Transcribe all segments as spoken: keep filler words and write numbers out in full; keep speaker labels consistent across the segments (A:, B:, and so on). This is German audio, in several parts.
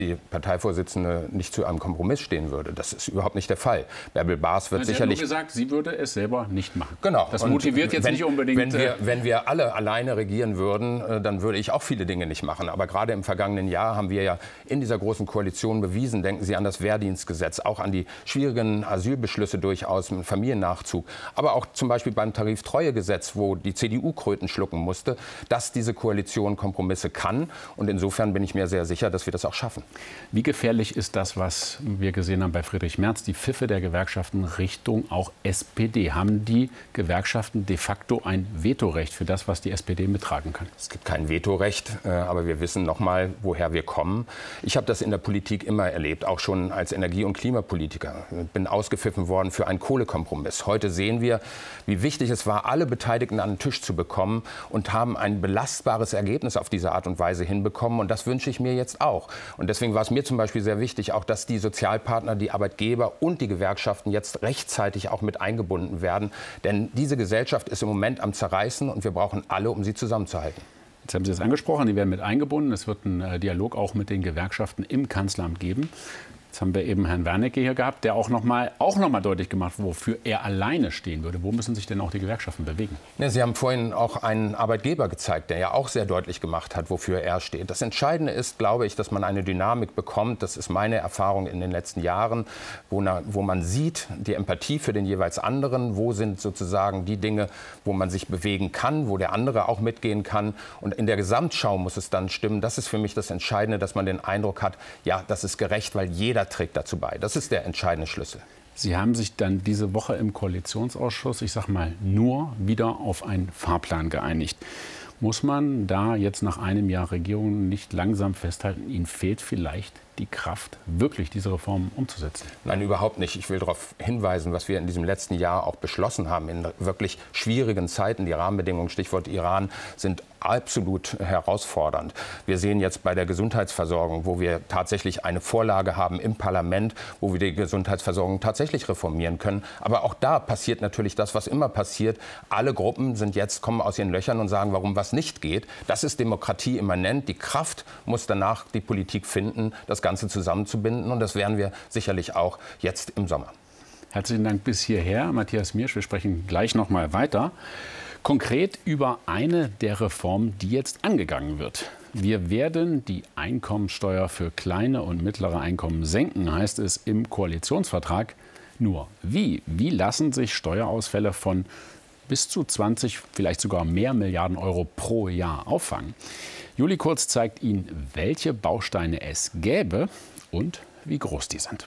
A: die Parteivorsitzende nicht zu einem Kompromiss stehen würde. Das ist überhaupt nicht der Fall. Bärbel Baas wird
B: Sie
A: sicherlich...
B: hat nur gesagt, sie würde es selber nicht machen.
A: Genau.
B: Das motiviert jetzt
A: wenn,
B: nicht unbedingt...
A: Wenn wir, wenn wir alle alleine regieren würden, dann würde ich auch viele Dinge nicht machen. Aber gerade im vergangenen Jahr haben wir ja in dieser großen Koalition bewiesen, denken Sie an das Wehrdienstgesetz, auch an die schwierigen Asylbeschlüsse durchaus mit Familiennachzug, aber auch zum Beispiel beim Tariftreuegesetz, wo die C D U Kröten schlucken musste, dass diese Koalition Kompromisse kann. Und insofern bin ich mir sehr sicher, dass wir das auch schaffen.
B: Wie gefährlich ist das, was wir gesehen haben bei Friedrich Merz, die Pfiffe der Gewerkschaften Richtung auch S P D? Haben die Gewerkschaften de facto ein Vetorecht für das, was die S P D mittragen kann?
A: Es gibt kein Vetorecht, aber wir wissen noch mal, woher wir kommen. Ich habe das in der Politik immer erlebt, auch schon als Energie- und Klimapolitiker. Ich bin ausgepfiffen worden für einen Kohlekompromiss. Heute sehen wir, wie wichtig es war, alle Beteiligten an den Tisch zu bekommen und haben ein belastbares Ergebnis auf diese Art und Weise hinbekommen. Und das wünsche ich mir jetzt auch. Und deswegen war es mir zum Beispiel sehr wichtig, auch dass die Sozialpartner, die Arbeitgeber und die Gewerkschaften jetzt rechtzeitig auch mit eingebunden werden. Denn diese Gesellschaft ist im Moment am Zerreißen und wir brauchen alle, um sie zusammenzuhalten.
B: Jetzt haben Sie es angesprochen, die werden mit eingebunden. Es wird einen Dialog auch mit den Gewerkschaften im Kanzleramt geben. Jetzt haben wir eben Herrn Wernicke hier gehabt, der auch noch mal, auch noch mal deutlich gemacht, wofür er alleine stehen würde. Wo müssen sich denn auch die Gewerkschaften bewegen?
A: Ja, Sie haben vorhin auch einen Arbeitgeber gezeigt, der ja auch sehr deutlich gemacht hat, wofür er steht. Das Entscheidende ist, glaube ich, dass man eine Dynamik bekommt. Das ist meine Erfahrung in den letzten Jahren, wo, na, wo man sieht, die Empathie für den jeweils anderen. Wo sind sozusagen die Dinge, wo man sich bewegen kann, wo der andere auch mitgehen kann. Und in der Gesamtschau muss es dann stimmen. Das ist für mich das Entscheidende, dass man den Eindruck hat, ja, das ist gerecht, weil jeder trägt dazu bei. Das ist der entscheidende Schlüssel.
B: Sie haben sich dann diese Woche im Koalitionsausschuss, ich sage mal, nur wieder auf einen Fahrplan geeinigt. Muss man da jetzt nach einem Jahr Regierung nicht langsam festhalten, Ihnen fehlt vielleicht die Kraft, wirklich diese Reformen umzusetzen?
A: Nein, überhaupt nicht. Ich will darauf hinweisen, was wir in diesem letzten Jahr auch beschlossen haben. In wirklich schwierigen Zeiten, die Rahmenbedingungen, Stichwort Iran, sind absolut herausfordernd. Wir sehen jetzt bei der Gesundheitsversorgung, wo wir tatsächlich eine Vorlage haben im Parlament, wo wir die Gesundheitsversorgung tatsächlich reformieren können. Aber auch da passiert natürlich das, was immer passiert. Alle Gruppen sind jetzt, kommen aus ihren Löchern und sagen, warum was nicht geht. Das ist Demokratie immanent. Die Kraft muss danach die Politik finden, das Ganze zusammenzubinden. Und das werden wir sicherlich auch jetzt im Sommer.
B: Herzlichen Dank bis hierher, Matthias Miersch. Wir sprechen gleich noch mal weiter. Konkret über eine der Reformen, die jetzt angegangen wird. Wir werden die Einkommensteuer für kleine und mittlere Einkommen senken, heißt es im Koalitionsvertrag. Nur wie? Wie lassen sich Steuerausfälle von bis zu zwanzig, vielleicht sogar mehr Milliarden Euro pro Jahr auffangen? Juli Kurz zeigt Ihnen, welche Bausteine es gäbe und wie groß die sind.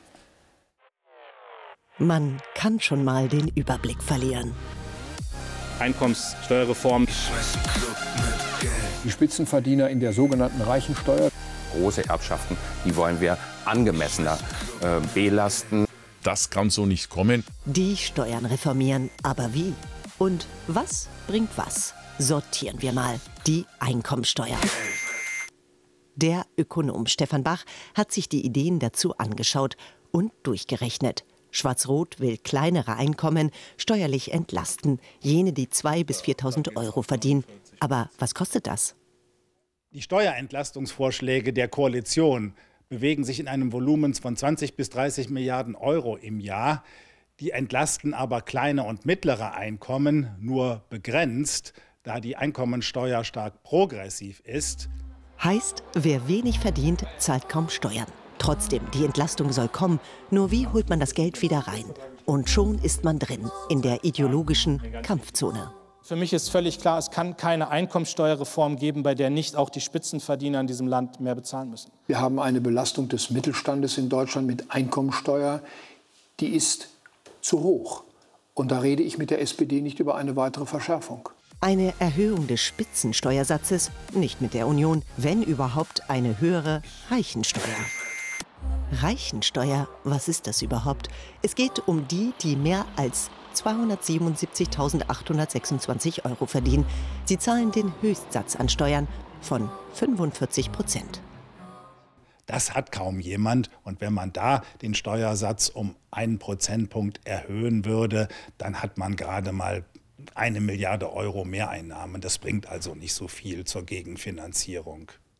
C: Man kann schon mal den Überblick verlieren.
D: Einkommenssteuerreform.
E: Die Spitzenverdiener in der sogenannten Reichensteuer.
A: Große Erbschaften, die wollen wir angemessener äh, belasten.
F: Das kann so nicht kommen.
C: Die Steuern reformieren, aber wie? Und was bringt was? Sortieren wir mal. Die Einkommensteuer. Der Ökonom Stefan Bach hat sich die Ideen dazu angeschaut und durchgerechnet. Schwarz-Rot will kleinere Einkommen steuerlich entlasten, jene, die zweitausend bis viertausend Euro verdienen. Aber was kostet das?
G: Die Steuerentlastungsvorschläge der Koalition bewegen sich in einem Volumen von zwanzig bis dreißig Milliarden Euro im Jahr. Die entlasten aber kleine und mittlere Einkommen nur begrenzt, da die Einkommensteuer stark progressiv ist.
C: Heißt, wer wenig verdient, zahlt kaum Steuern. Trotzdem, die Entlastung soll kommen. Nur wie holt man das Geld wieder rein? Und schon ist man drin, in der ideologischen Kampfzone.
H: Für mich ist völlig klar, es kann keine Einkommensteuerreform geben, bei der nicht auch die Spitzenverdiener in diesem Land mehr bezahlen müssen.
E: Wir haben eine Belastung des Mittelstandes in Deutschland mit Einkommensteuer, die ist zu hoch. Und da rede ich mit der S P D nicht über eine weitere Verschärfung.
C: Eine Erhöhung des Spitzensteuersatzes, nicht mit der Union, wenn überhaupt eine höhere Reichensteuer. Reichensteuer, was ist das überhaupt? Es geht um die, die mehr als zweihundertsiebenundsiebzigtausendachthundertsechsundzwanzig Euro verdienen. Sie zahlen den Höchstsatz an Steuern von fünfundvierzig Prozent.
G: Das hat kaum jemand. Und wenn man da den Steuersatz um einen Prozentpunkt erhöhen würde, dann hat man gerade mal eine Milliarde Euro Mehreinnahmen. Das bringt also nicht so viel zur Gegenfinanzierung.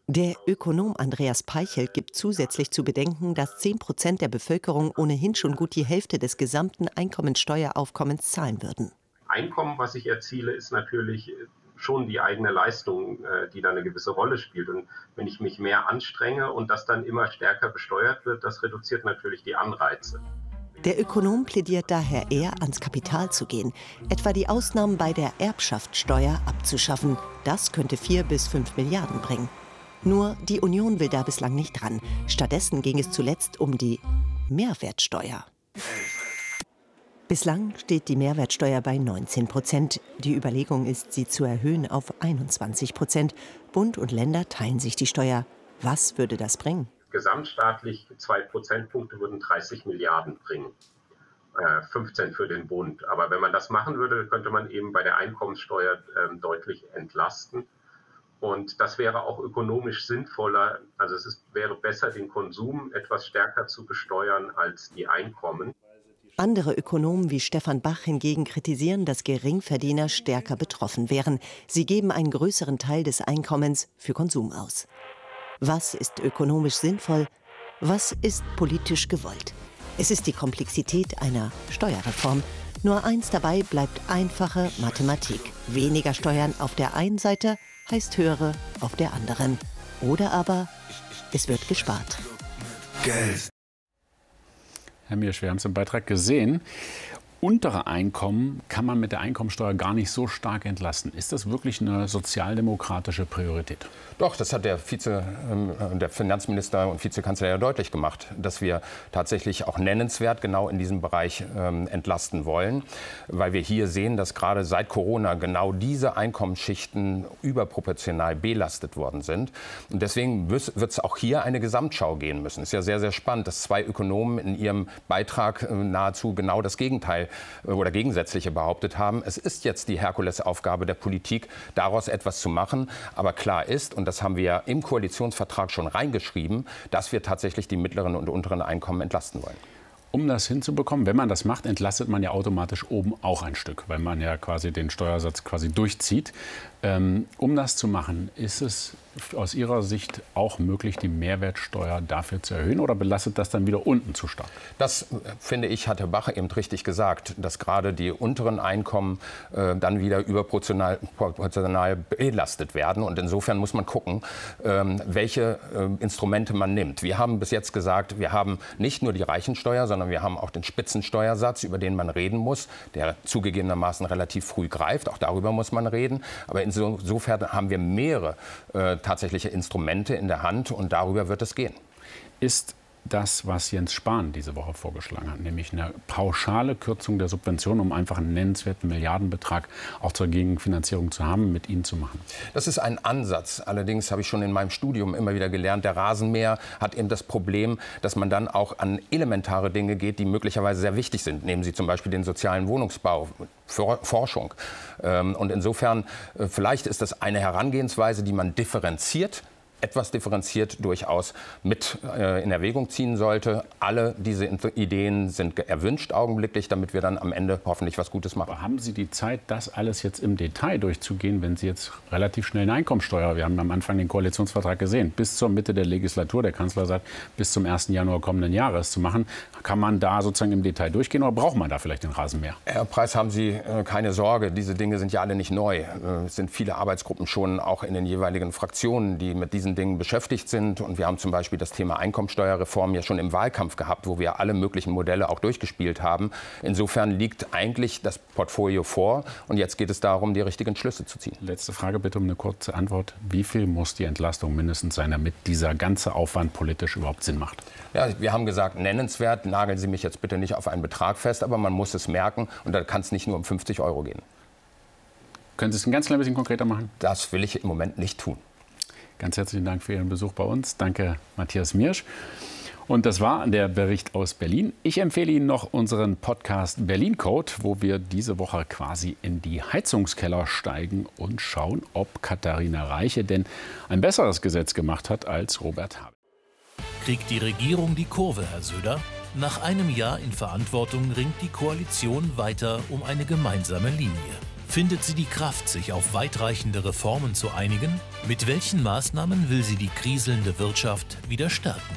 C: Der Ökonom Andreas Peichelt gibt zusätzlich zu bedenken, dass zehn Prozent der Bevölkerung ohnehin schon gut die Hälfte des gesamten Einkommensteueraufkommens zahlen würden.
D: Einkommen, was ich erziele, ist natürlich schon die eigene Leistung, die da eine gewisse Rolle spielt. Und wenn ich mich mehr anstrenge und das dann immer stärker besteuert wird, das reduziert natürlich die Anreize.
C: Der Ökonom plädiert daher eher, ans Kapital zu gehen, etwa die Ausnahmen bei der Erbschaftssteuer abzuschaffen. Das könnte vier bis fünf Milliarden bringen. Nur die Union will da bislang nicht dran. Stattdessen ging es zuletzt um die Mehrwertsteuer. Bislang steht die Mehrwertsteuer bei neunzehn Prozent. Die Überlegung ist, sie zu erhöhen auf einundzwanzig Prozent. Bund und Länder teilen sich die Steuer. Was würde das bringen?
D: Gesamtstaatlich zwei Prozentpunkte würden dreißig Milliarden bringen. Äh, fünfzehn für den Bund. Aber wenn man das machen würde, könnte man eben bei der Einkommenssteuer äh, deutlich entlasten. Und das wäre auch ökonomisch sinnvoller. Also es ist, wäre besser, den Konsum etwas stärker zu besteuern als die Einkommen.
C: Andere Ökonomen wie Stefan Bach hingegen kritisieren, dass Geringverdiener stärker betroffen wären. Sie geben einen größeren Teil des Einkommens für Konsum aus. Was ist ökonomisch sinnvoll? Was ist politisch gewollt? Es ist die Komplexität einer Steuerreform. Nur eins dabei bleibt einfache Mathematik. Weniger Steuern auf der einen Seite heißt höhere auf der anderen. Oder aber es wird gespart.
B: Geld. Herr Miersch, wir haben es im Beitrag gesehen. Untere Einkommen kann man mit der Einkommensteuer gar nicht so stark entlasten. Ist das wirklich eine sozialdemokratische Priorität?
A: Doch, das hat der, Vize, äh, der Finanzminister und Vizekanzler ja deutlich gemacht, dass wir tatsächlich auch nennenswert genau in diesem Bereich ähm, entlasten wollen, weil wir hier sehen, dass gerade seit Corona genau diese Einkommensschichten überproportional belastet worden sind. Und deswegen wird es auch hier eine Gesamtschau gehen müssen. Es ist ja sehr, sehr spannend, dass zwei Ökonomen in ihrem Beitrag äh, nahezu genau das Gegenteil oder Gegensätzliche behauptet haben. Es ist jetzt die Herkulesaufgabe der Politik, daraus etwas zu machen. Aber klar ist, und das haben wir im Koalitionsvertrag schon reingeschrieben, dass wir tatsächlich die mittleren und unteren Einkommen entlasten wollen.
B: Um das hinzubekommen, wenn man das macht, entlastet man ja automatisch oben auch ein Stück, weil man ja quasi den Steuersatz quasi durchzieht. Ähm, um das zu machen, ist es aus Ihrer Sicht auch möglich, die Mehrwertsteuer dafür zu erhöhen, oder belastet das dann wieder unten zu stark?
A: Das, finde ich, hat Herr Bach eben richtig gesagt, dass gerade die unteren Einkommen äh, dann wieder überproportional proportional belastet werden. Und insofern muss man gucken, ähm, welche äh, Instrumente man nimmt. Wir haben bis jetzt gesagt, wir haben nicht nur die Reichensteuer, sondern wir haben auch den Spitzensteuersatz, über den man reden muss, der zugegebenermaßen relativ früh greift. Auch darüber muss man reden. Aber insofern haben wir mehrere äh, tatsächliche Instrumente in der Hand, und darüber wird es gehen.
B: Ist das, was Jens Spahn diese Woche vorgeschlagen hat, nämlich eine pauschale Kürzung der Subventionen, um einfach einen nennenswerten Milliardenbetrag auch zur Gegenfinanzierung zu haben, mit Ihnen zu machen?
A: Das ist ein Ansatz. Allerdings habe ich schon in meinem Studium immer wieder gelernt, der Rasenmäher hat eben das Problem, dass man dann auch an elementare Dinge geht, die möglicherweise sehr wichtig sind. Nehmen Sie zum Beispiel den sozialen Wohnungsbau, Forschung. Und insofern, vielleicht ist das eine Herangehensweise, die man differenziert, etwas differenziert durchaus mit äh, in Erwägung ziehen sollte. Alle diese Ideen sind erwünscht augenblicklich, damit wir dann am Ende hoffentlich was Gutes machen.
B: Aber haben Sie die Zeit, das alles jetzt im Detail durchzugehen, wenn Sie jetzt relativ schnell eine Einkommensteuer, wir haben am Anfang den Koalitionsvertrag gesehen, bis zur Mitte der Legislatur, der Kanzler sagt, bis zum ersten Januar kommenden Jahres zu machen, kann man da sozusagen im Detail durchgehen, oder braucht man da vielleicht den Rasenmäher?
A: Herr Preis, haben Sie äh, keine Sorge, diese Dinge sind ja alle nicht neu. Äh, es sind viele Arbeitsgruppen schon auch in den jeweiligen Fraktionen, die mit diesen Dingen beschäftigt sind. Und wir haben zum Beispiel das Thema Einkommensteuerreform ja schon im Wahlkampf gehabt, wo wir alle möglichen Modelle auch durchgespielt haben. Insofern liegt eigentlich das Portfolio vor. Und jetzt geht es darum, die richtigen Schlüsse zu ziehen.
B: Letzte Frage bitte um eine kurze Antwort. Wie viel muss die Entlastung mindestens sein, damit dieser ganze Aufwand politisch überhaupt Sinn macht?
A: Ja, wir haben gesagt, nennenswert. Nageln Sie mich jetzt bitte nicht auf einen Betrag fest, aber man muss es merken. Und da kann es nicht nur um fünfzig Euro gehen.
B: Können Sie es ein ganz klein bisschen konkreter machen?
A: Das will ich im Moment nicht tun.
B: Ganz herzlichen Dank für Ihren Besuch bei uns. Danke, Matthias Miersch. Und das war der Bericht aus Berlin. Ich empfehle Ihnen noch unseren Podcast Berlin Code, wo wir diese Woche quasi in die Heizungskeller steigen und schauen, ob Katharina Reiche denn ein besseres Gesetz gemacht hat als Robert Habeck.
I: Kriegt die Regierung die Kurve, Herr Söder? Nach einem Jahr in Verantwortung ringt die Koalition weiter um eine gemeinsame Linie. Findet sie die Kraft, sich auf weitreichende Reformen zu einigen? Mit welchen Maßnahmen will sie die kriselnde Wirtschaft wieder stärken?